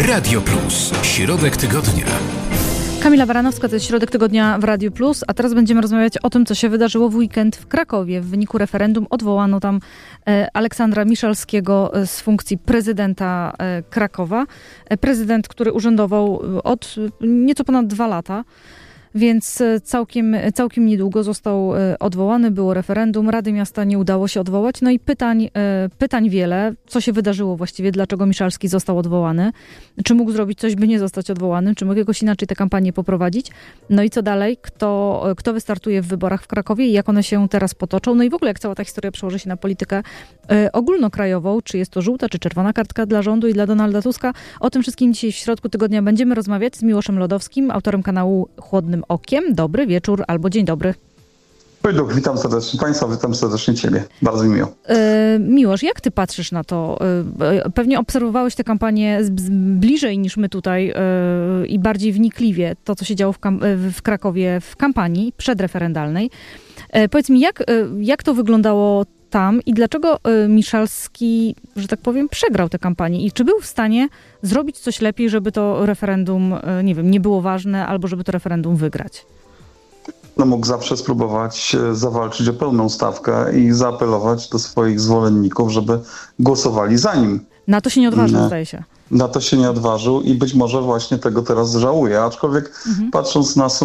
Radio Plus. Środek tygodnia. Kamila Baranowska, to jest Środek Tygodnia w Radiu Plus, a teraz będziemy rozmawiać o tym, co się wydarzyło w weekend w Krakowie. W wyniku referendum odwołano tam Aleksandra Miszalskiego z funkcji prezydenta Krakowa. Prezydent, który urzędował od nieco ponad 2 lata. Więc całkiem niedługo został odwołany, było referendum, Rady Miasta nie udało się odwołać. No i pytań wiele. Co się wydarzyło właściwie? Dlaczego Miszalski został odwołany? Czy mógł zrobić coś, by nie zostać odwołanym? Czy mógł jakoś inaczej tę kampanię poprowadzić? No i co dalej? Kto wystartuje w wyborach w Krakowie i jak one się teraz potoczą? No i w ogóle jak cała ta historia przełoży się na politykę ogólnokrajową? Czy jest to żółta, czy czerwona kartka dla rządu i dla Donalda Tuska? O tym wszystkim dzisiaj w Środku Tygodnia będziemy rozmawiać z Miłoszem Lodowskim, autorem kanału Chłodnym Okiem. Dobry wieczór albo dzień dobry. Witam serdecznie Państwa, witam serdecznie Ciebie. Bardzo mi miło. Miłosz, jak Ty patrzysz na to? Pewnie obserwowałeś tę kampanię bliżej niż my tutaj i bardziej wnikliwie, to co się działo w Krakowie w kampanii przedreferendalnej. Powiedz mi, jak to wyglądało tam i dlaczego Miszalski, że tak powiem, przegrał tę kampanię i czy był w stanie zrobić coś lepiej, żeby to referendum, nie było ważne, albo żeby to referendum wygrać? No mógł zawsze spróbować zawalczyć o pełną stawkę i zaapelować do swoich zwolenników, żeby głosowali za nim. Na to się nie odważył, zdaje się. Na to się nie odważył i być może właśnie tego teraz żałuje. Aczkolwiek patrząc na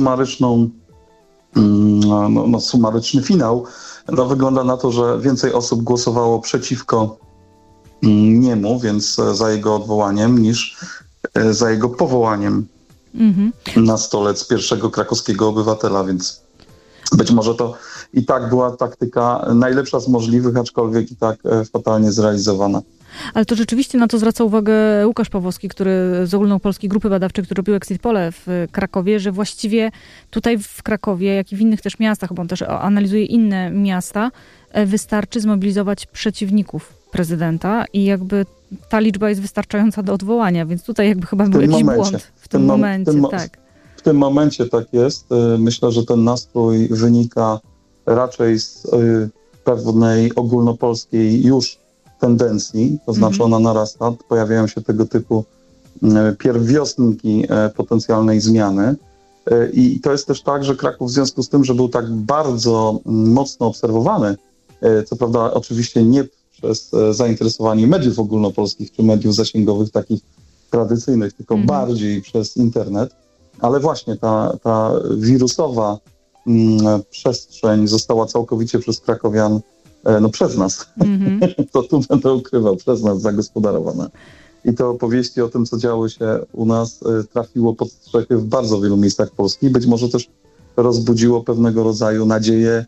sumaryczny finał, wygląda na to, że więcej osób głosowało przeciwko niemu, więc za jego odwołaniem, niż za jego powołaniem na stolec pierwszego krakowskiego obywatela, więc być może to i tak była taktyka najlepsza z możliwych, aczkolwiek i tak fatalnie zrealizowana. Ale to rzeczywiście na to zwraca uwagę Łukasz Pawłowski, który z Ogólnopolskiej Grupy Badawczej, który robił exit pole w Krakowie, że właściwie tutaj w Krakowie, jak i w innych też miastach, bo on też analizuje inne miasta, wystarczy zmobilizować przeciwników prezydenta i jakby ta liczba jest wystarczająca do odwołania, więc tutaj jakby chyba był jakiś błąd w tym momencie. Tak. W tym momencie tak jest. Myślę, że ten nastrój wynika raczej z pewnej ogólnopolskiej już tendencji, to znaczy ona narasta, pojawiają się tego typu pierwowioснiki potencjalnej zmiany. I to jest też tak, że Kraków w związku z tym, że był tak bardzo mocno obserwowany, co prawda oczywiście nie przez zainteresowanie mediów ogólnopolskich czy mediów zasięgowych takich tradycyjnych, tylko bardziej przez internet, ale właśnie ta wirusowa przestrzeń została całkowicie przez krakowian, przez nas, to tu będę ukrywał, przez nas zagospodarowana. I te opowieści o tym, co działo się u nas, trafiło pod strzechy w bardzo wielu miejscach Polski. Być może też rozbudziło pewnego rodzaju nadzieję.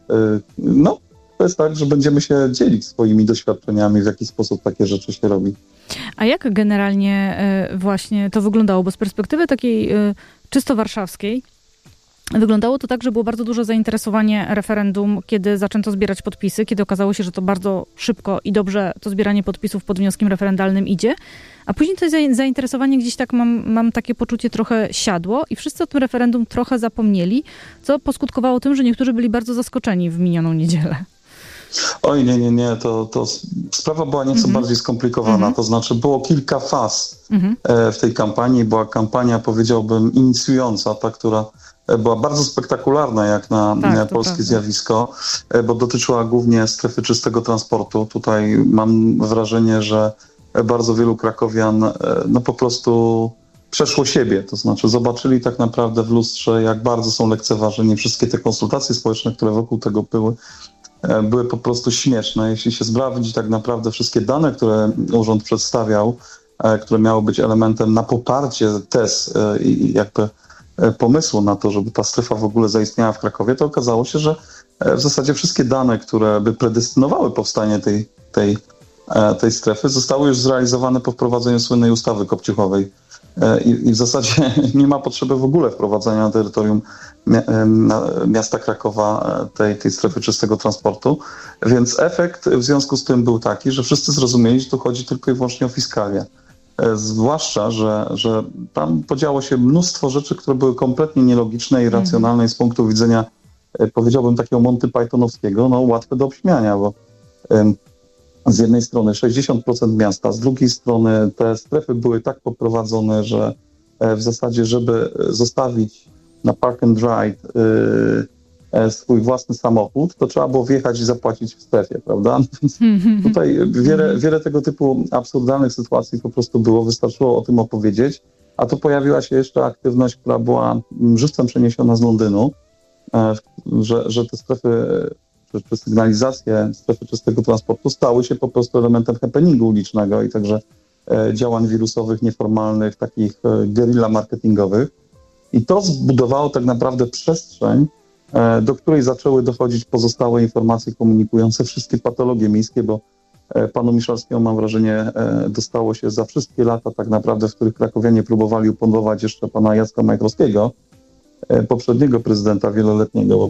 To jest tak, że będziemy się dzielić swoimi doświadczeniami, w jaki sposób takie rzeczy się robi. A jak generalnie właśnie to wyglądało? Bo z perspektywy takiej czysto warszawskiej wyglądało to tak, że było bardzo duże zainteresowanie referendum, kiedy zaczęto zbierać podpisy, kiedy okazało się, że to bardzo szybko i dobrze to zbieranie podpisów pod wnioskiem referendalnym idzie, a później to zainteresowanie gdzieś tak mam takie poczucie trochę siadło i wszyscy o tym referendum trochę zapomnieli, co poskutkowało tym, że niektórzy byli bardzo zaskoczeni w minioną niedzielę. Oj, nie, to sprawa była nieco bardziej skomplikowana, to znaczy było kilka faz w tej kampanii. Była kampania, powiedziałbym, inicjująca, ta, która była bardzo spektakularna jak na polskie zjawisko, bo dotyczyła głównie strefy czystego transportu. Tutaj mam wrażenie, że bardzo wielu krakowian po prostu przeszło siebie, to znaczy zobaczyli tak naprawdę w lustrze, jak bardzo są lekceważeni. Wszystkie te konsultacje społeczne, które wokół tego były po prostu śmieszne. Jeśli się sprawdzi tak naprawdę wszystkie dane, które urząd przedstawiał, które miały być elementem na poparcie tez i jakby pomysłu na to, żeby ta strefa w ogóle zaistniała w Krakowie, to okazało się, że w zasadzie wszystkie dane, które by predestynowały powstanie tej strefy, zostały już zrealizowane po wprowadzeniu słynnej ustawy kopciuchowej. I w zasadzie nie ma potrzeby w ogóle wprowadzania na terytorium miasta Krakowa tej strefy czystego transportu. Więc efekt w związku z tym był taki, że wszyscy zrozumieli, że tu chodzi tylko i wyłącznie o fiskalię. Zwłaszcza, że tam podziało się mnóstwo rzeczy, które były kompletnie nielogiczne i racjonalne z punktu widzenia, powiedziałbym, takiego Monty Pythonowskiego, łatwe do obśmiania, bo z jednej strony 60% miasta, z drugiej strony te strefy były tak poprowadzone, że w zasadzie, żeby zostawić na park and ride swój własny samochód, to trzeba było wjechać i zapłacić w strefie, prawda? Więc tutaj wiele tego typu absurdalnych sytuacji po prostu było, wystarczyło o tym opowiedzieć, a tu pojawiła się jeszcze aktywność, która była żywcem przeniesiona z Londynu, że te strefy, czy sygnalizacje strefy czystego transportu stały się po prostu elementem happeningu ulicznego i także działań wirusowych, nieformalnych, takich guerilla marketingowych. I to zbudowało tak naprawdę przestrzeń, do której zaczęły dochodzić pozostałe informacje komunikujące wszystkie patologie miejskie, bo panu Miszalskiemu, mam wrażenie, dostało się za wszystkie lata tak naprawdę, w których krakowianie próbowali upodobać jeszcze pana Jacka Majchrowskiego, poprzedniego prezydenta wieloletniego,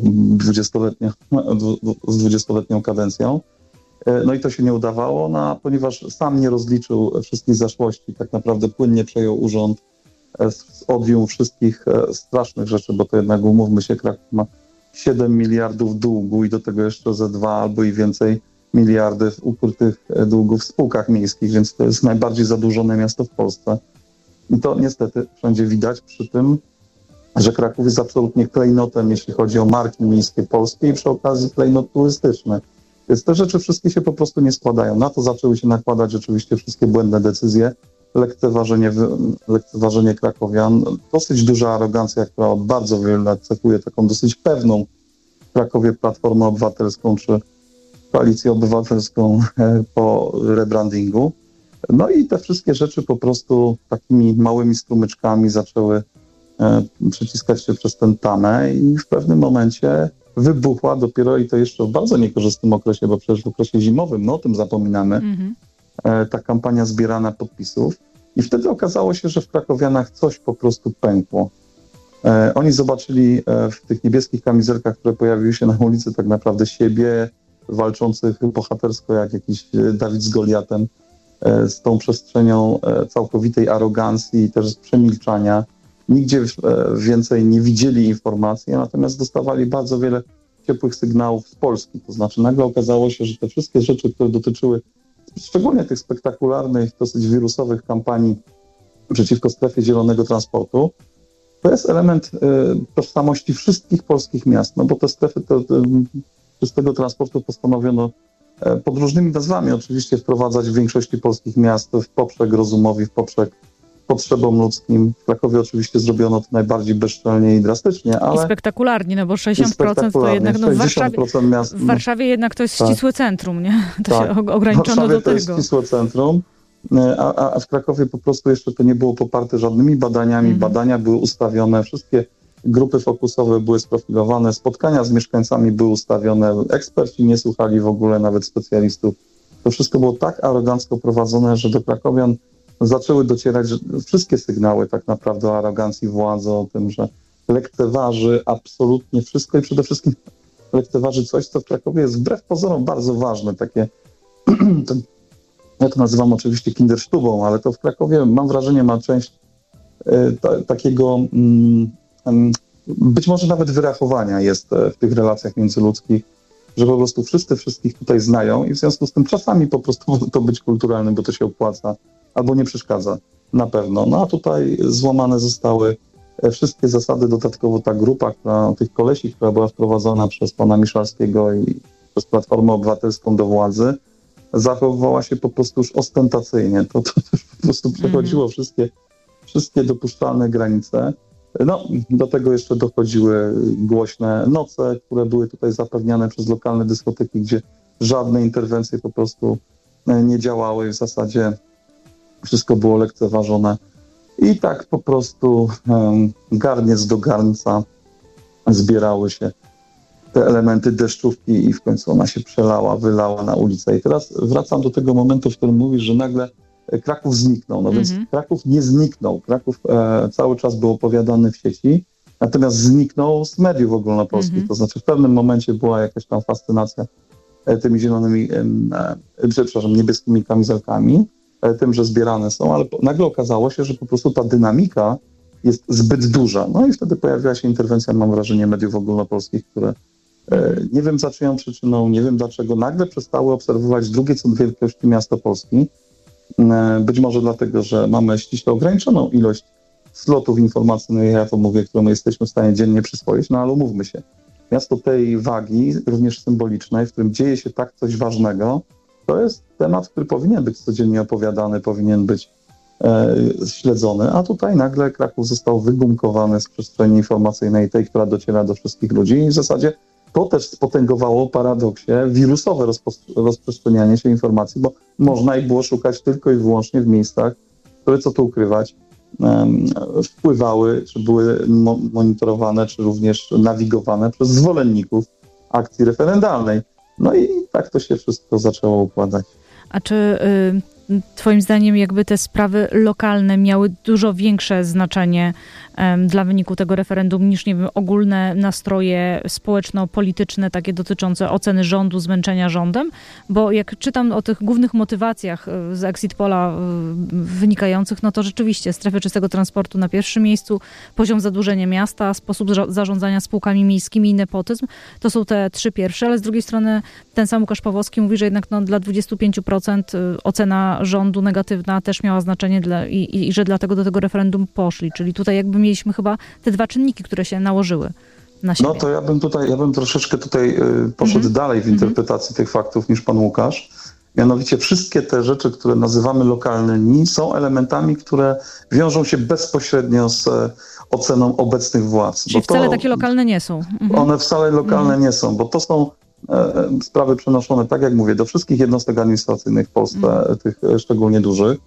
z 20-letnią kadencją. No i to się nie udawało, no, ponieważ sam nie rozliczył wszystkich zaszłości, tak naprawdę płynnie przejął urząd, odjął wszystkich strasznych rzeczy, bo to jednak, umówmy się, Kraków ma 7 miliardów długu i do tego jeszcze ze 2 albo i więcej miliardy ukrytych długów w spółkach miejskich, więc to jest najbardziej zadłużone miasto w Polsce. I to niestety wszędzie widać przy tym, że Kraków jest absolutnie klejnotem, jeśli chodzi o marki miejskie polskie i przy okazji klejnot turystyczny. Więc te rzeczy wszystkie się po prostu nie składają. Na to zaczęły się nakładać rzeczywiście wszystkie błędne decyzje, lekceważenie krakowian, dosyć duża arogancja, która od bardzo wielu lat cechuje taką dosyć pewną w Krakowie Platformę Obywatelską czy Koalicję Obywatelską po rebrandingu. No i te wszystkie rzeczy po prostu takimi małymi strumyczkami zaczęły przeciskać się przez tę tamę i w pewnym momencie wybuchła dopiero, i to jeszcze w bardzo niekorzystnym okresie, bo przecież w okresie zimowym, no o tym zapominamy, ta kampania zbierania podpisów. I wtedy okazało się, że w krakowianach coś po prostu pękło. Oni zobaczyli w tych niebieskich kamizelkach, które pojawiły się na ulicy, tak naprawdę siebie walczących bohatersko jak jakiś Dawid z Goliatem, z tą przestrzenią całkowitej arogancji i też przemilczania. Nigdzie więcej nie widzieli informacji, natomiast dostawali bardzo wiele ciepłych sygnałów z Polski. To znaczy nagle okazało się, że te wszystkie rzeczy, które dotyczyły szczególnie tych spektakularnych, dosyć wirusowych kampanii przeciwko strefie zielonego transportu, to jest element tożsamości wszystkich polskich miast, no bo te strefy czystego transportu postanowiono pod różnymi nazwami oczywiście wprowadzać w większości polskich miast w poprzek rozumowi, w poprzek potrzebom ludzkim. W Krakowie oczywiście zrobiono to najbardziej bezczelnie i drastycznie, ale... I spektakularnie, no bo 60% to jednak... No w Warszawie jednak to jest ścisłe centrum, nie? To tak. Się ograniczono do tego. To jest ścisłe centrum, a w Krakowie po prostu jeszcze to nie było poparte żadnymi badaniami. Badania były ustawione, wszystkie grupy fokusowe były sprofilowane, spotkania z mieszkańcami były ustawione, eksperci nie słuchali w ogóle nawet specjalistów. To wszystko było tak arogancko prowadzone, że do krakowian zaczęły docierać wszystkie sygnały tak naprawdę o arogancji władzy, o tym, że lekceważy absolutnie wszystko i przede wszystkim lekceważy coś, co w Krakowie jest wbrew pozorom bardzo ważne. Takie, ja to nazywam oczywiście kindersztubą, ale to w Krakowie, mam wrażenie, ma część takiego być może nawet wyrachowania jest w tych relacjach międzyludzkich, że po prostu wszyscy wszystkich tutaj znają i w związku z tym czasami po prostu może to być kulturalnym, bo to się opłaca albo nie przeszkadza, na pewno. No a tutaj złamane zostały wszystkie zasady, dodatkowo ta grupa, tych kolesi, która była wprowadzona przez pana Miszalskiego i przez Platformę Obywatelską do władzy, zachowywała się po prostu już ostentacyjnie. To już po prostu przechodziło wszystkie dopuszczalne granice. No, do tego jeszcze dochodziły głośne noce, które były tutaj zapewniane przez lokalne dyskoteki, gdzie żadne interwencje po prostu nie działały. W zasadzie wszystko było lekceważone. I tak po prostu garniec do garnca zbierały się te elementy deszczówki i w końcu ona się przelała, wylała na ulicę. I teraz wracam do tego momentu, w którym mówisz, że nagle Kraków zniknął. No więc Kraków nie zniknął. Kraków cały czas był opowiadany w sieci, natomiast zniknął z mediów ogólnopolskich. To znaczy w pewnym momencie była jakaś tam fascynacja tymi zielonymi, niebieskimi kamizelkami, tym, że zbierane są, ale nagle okazało się, że po prostu ta dynamika jest zbyt duża. No i wtedy pojawiła się interwencja, mam wrażenie, mediów ogólnopolskich, które Nie wiem za czyją przyczyną, nie wiem dlaczego nagle przestały obserwować drugie co do wielkości miasto Polski. Być może dlatego, że mamy ściśle ograniczoną ilość slotów informacyjnych, ja to mówię, które my jesteśmy w stanie dziennie przyswoić, no ale umówmy się. Miasto tej wagi, również symbolicznej, w którym dzieje się tak coś ważnego, to jest temat, który powinien być codziennie opowiadany, powinien być śledzony, a tutaj nagle Kraków został wygumkowany z przestrzeni informacyjnej, tej, która dociera do wszystkich ludzi i w zasadzie to też spotęgowało paradoksie wirusowe rozprzestrzenianie się informacji, bo można ich było szukać tylko i wyłącznie w miejscach, które, co tu ukrywać, wpływały, czy były monitorowane, czy również nawigowane przez zwolenników akcji referendalnej. No i tak to się wszystko zaczęło układać. A czy twoim zdaniem jakby te sprawy lokalne miały dużo większe znaczenie dla wyniku tego referendum niż, nie wiem, ogólne nastroje społeczno-polityczne, takie dotyczące oceny rządu, zmęczenia rządem? Bo jak czytam o tych głównych motywacjach z exit polla wynikających, no to rzeczywiście strefy czystego transportu na pierwszym miejscu, poziom zadłużenia miasta, sposób zarządzania spółkami miejskimi i nepotyzm, to są te trzy pierwsze, ale z drugiej strony ten sam Łukasz Pawłowski mówi, że jednak dla 25% ocena rządu negatywna też miała znaczenie i że dlatego do tego referendum poszli. Czyli tutaj jakby mieliśmy chyba te dwa czynniki, które się nałożyły na siebie. No to ja bym troszeczkę tutaj poszedł dalej w interpretacji tych faktów niż pan Łukasz. Mianowicie wszystkie te rzeczy, które nazywamy lokalnymi, są elementami, które wiążą się bezpośrednio z oceną obecnych władz. Czyli wcale takie lokalne nie są. One wcale lokalne nie są, bo to są sprawy przenoszone, tak jak mówię, do wszystkich jednostek administracyjnych w Polsce, tych szczególnie dużych.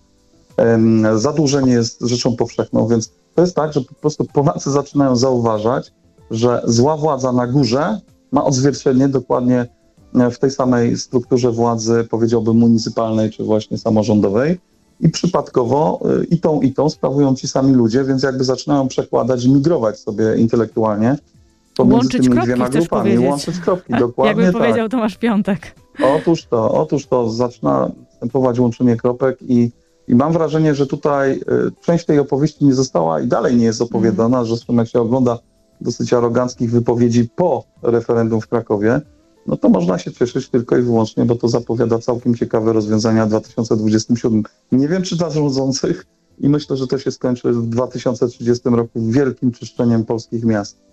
Zadłużenie jest rzeczą powszechną, więc to jest tak, że po prostu Polacy zaczynają zauważać, że zła władza na górze ma odzwierciedlenie dokładnie w tej samej strukturze władzy, powiedziałbym, municypalnej czy właśnie samorządowej i przypadkowo i tą sprawują ci sami ludzie, więc jakby zaczynają przekładać, migrować sobie intelektualnie pomiędzy tymi dwiema grupami. Łączyć kropki, dokładnie jakby tak. powiedział Tomasz Piątek. Otóż to zaczyna następować łączenie kropek i mam wrażenie, że tutaj część tej opowieści nie została i dalej nie jest opowiadana, że zresztą jak się ogląda dosyć aroganckich wypowiedzi po referendum w Krakowie, no to można się cieszyć tylko i wyłącznie, bo to zapowiada całkiem ciekawe rozwiązania w 2027. Nie wiem, czy dla rządzących i myślę, że to się skończy w 2030 roku wielkim czyszczeniem polskich miast.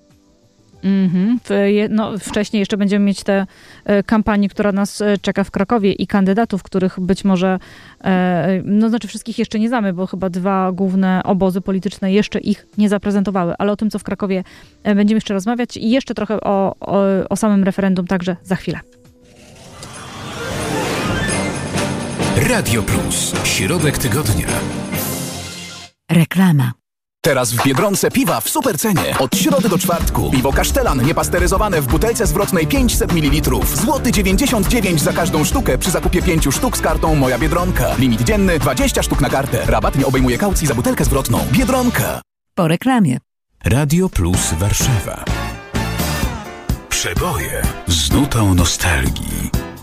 No, wcześniej jeszcze będziemy mieć tę kampanię, która nas czeka w Krakowie i kandydatów, których być może, no znaczy wszystkich jeszcze nie znamy, bo chyba dwa główne obozy polityczne jeszcze ich nie zaprezentowały, ale o tym, co w Krakowie będziemy jeszcze rozmawiać i jeszcze trochę o samym referendum także za chwilę. Radio Plus. Środek tygodnia. Reklama. Teraz w Biedronce piwa w super cenie. Od środy do czwartku. Piwo Kasztelan niepasteryzowane w butelce zwrotnej 500 ml. Złoty 99 za każdą sztukę przy zakupie 5 sztuk z kartą Moja Biedronka. Limit dzienny 20 sztuk na kartę. Rabat nie obejmuje kaucji za butelkę zwrotną. Biedronka. Po reklamie. Radio Plus Warszawa. Przeboje z nutą nostalgii.